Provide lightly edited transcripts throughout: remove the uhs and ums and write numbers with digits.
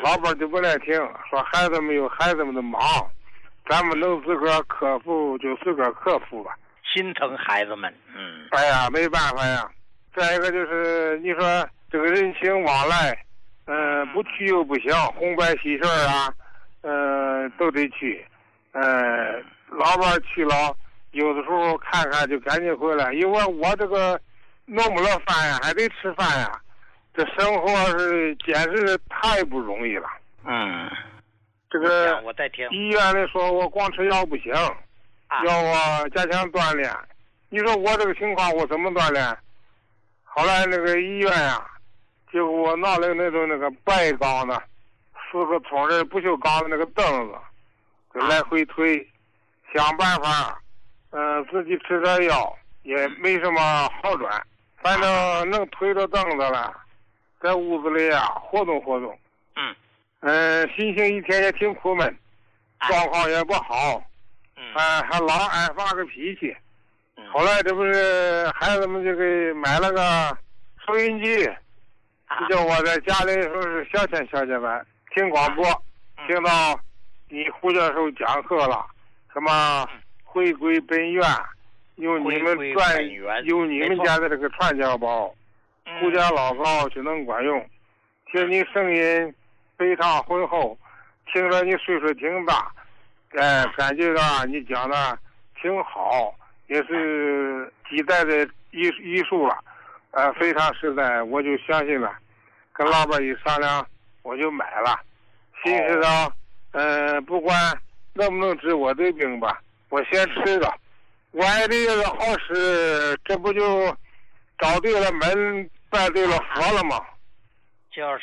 老伴就不爱听，说孩子们有孩子们的忙，咱们能自个儿克服就自个儿克服吧。 心疼孩子们， 哎呀，没办法呀。再一个就是你说这个人情往来，不去又不行，红白喜事啊，都得去。老伴去了，有的时候看看就赶紧回来，因为我这个弄不了饭呀，还得吃饭呀。这生活是简直是太不容易了。这个我在听。 医院里说我光吃药不行，要我加强锻炼。你说我这个情况我怎么锻炼？后来那个医院呀，就给我闹了那种那个白钢的4个冲人不锈钢的那个凳子，就来回推，想办法，自己吃点药也没什么好转，反正能推着凳子了，在屋子里啊活动活动。心情一天也挺苦闷，状况也不好，还老爱发个脾气。后来这不是孩子们就给买了个收音机，就叫我在家里说是消遣吧，听广播，听到你胡教授讲课了，什么回归本源，用你们家的这个传家宝，胡家老高就能管用。听你声音非常浑厚，听着你岁数挺大，感觉到你讲的挺好，也是几代的艺术了，非常实在，我就相信了。跟老板一商量，我就买了，心思到，不管能不能治我的病吧，我先吃着。我爱这个好事，这不就找对了门，拜对了佛了吗？ 就是，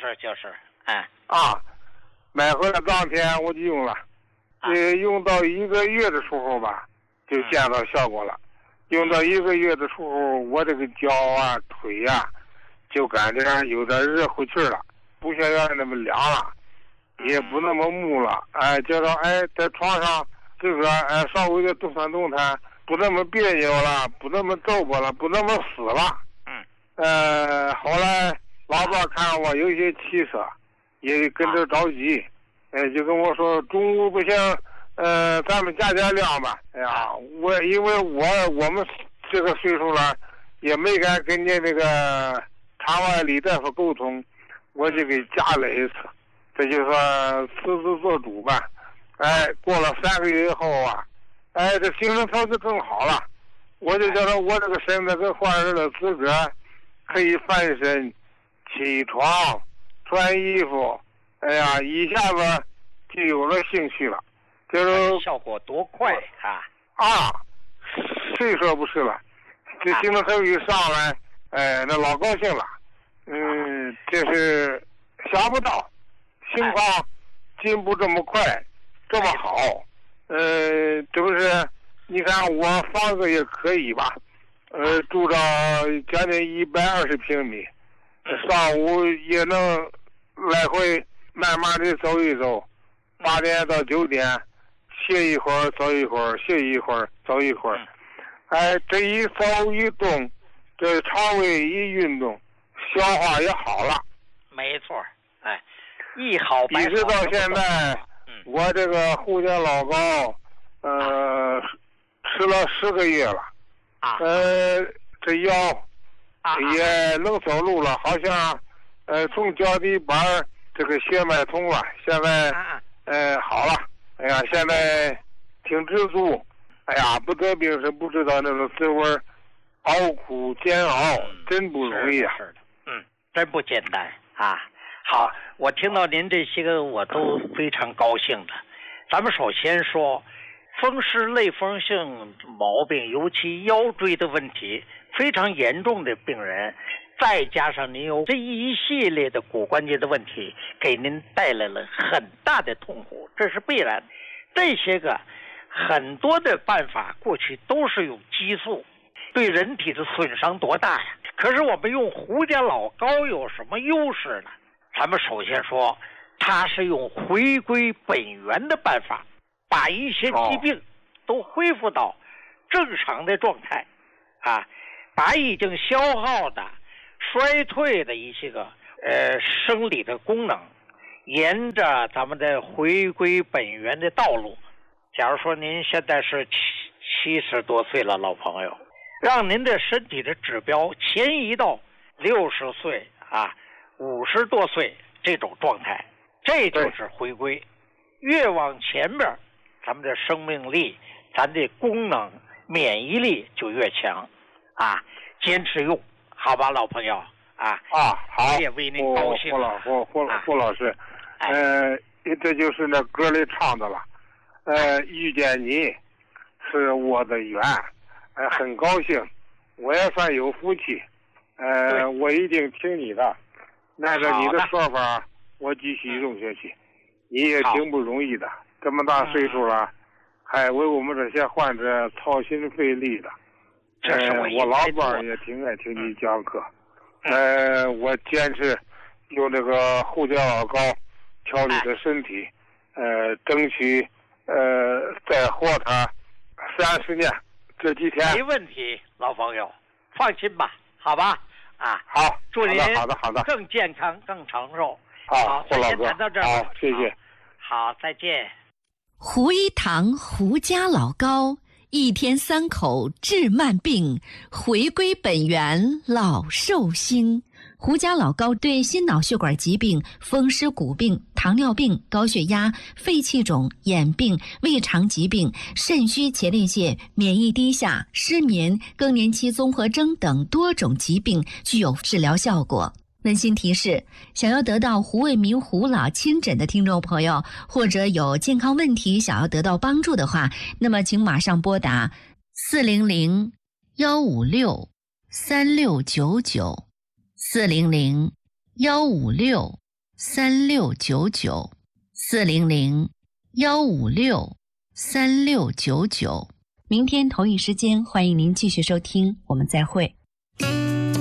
买回来当天我就用了，用到1个月的时候吧，就见到效果了。用到1个月的时候，我这个脚啊、腿啊，就感觉有点热乎气了，不像原来那么凉了，也不那么木了。觉得在床上自个儿稍微的动弹动弹，不那么别扭了，不那么皱巴了，不那么死了。后来老伴看我有些气色，也跟着着急，就跟我说中午不行，咱们加点量吧。哎呀，因为我们这个岁数了，也没敢跟你那个场外李大夫沟通，我就给加了一次，这就算私自做主吧。过了3个月以后啊，这精神头子更好了，我就觉得我这个身子跟换人的资格，可以翻身、起床、穿衣服，一下子就有了兴趣了。就是效果多快谁说不是了？这精神头一上来，那老高兴了。这是想不到，情况进步这么快，这么好。这不是？你看我房子也可以吧？住着将近120平米，上午也能来回慢慢的走一走，8点到9点。歇一会儿，走一会儿，歇一会儿，走一会儿。这一走一动，这肠胃一运动，消化也好了。 没错，一好一直到现在，我这个胡家老高，吃了10个月了。这腰也能走路了，好像从脚底板这个血脉通了，现在好了。现在挺知足。不得病是不知道那种滋味，熬苦煎熬，真不容易啊。 是的，真不简单啊。好，我听到您这些个我都非常高兴的。咱们首先说，风湿类风性毛病，尤其腰椎的问题非常严重的病人，再加上您有这一系列的骨关节的问题，给您带来了很大的痛苦，这是必然。这些个很多的办法过去都是用激素，对人体的损伤多大呀？可是我们用胡家老高有什么优势呢？咱们首先说，它是用回归本源的办法，把一些疾病都恢复到正常的状态，把已经消耗的、衰退的一些个生理的功能， 沿着咱们的回归本源的道路。假如说您现在是70多岁了，老朋友，让您的身体的指标前移到60岁50多岁这种状态，这就是回归。越往前边，咱们的生命力、咱的功能、免疫力就越强坚持用，好吧，老朋友好， 也为您高兴。 胡老师，这就是那歌里唱的了。遇见你是我的缘，很高兴，我也算有福气。我一定听你的，按照你的说法，我继续用下去。你也挺不容易的，这么大岁数了，还为我们这些患者操心费力的。我老伴儿也挺爱听你讲课。我坚持用这个胡椒老膏调理的身体，争取再活他30年。这几天没问题，老朋友，放心吧，好吧？ 好， 祝您好的， 更健康、更长寿。 好，胡老哥， 谈到这儿， 好，谢谢。 好，再见。 胡一堂胡家老膏，1天3口治慢病，回归本源老寿星。胡家老膏对心脑血管疾病、风湿骨病、糖尿病、高血压、肺气肿、眼病、胃肠疾病、肾虚前列腺、免疫低下、失眠、更年期综合征等多种疾病具有治疗效果。温馨提示：想要得到胡卫民胡老亲诊的听众朋友，或者有健康问题想要得到帮助的话，那么请马上拨打400-156-3699 400-156-3699 400-156-3699。明天同一时间，欢迎您继续收听，我们再会。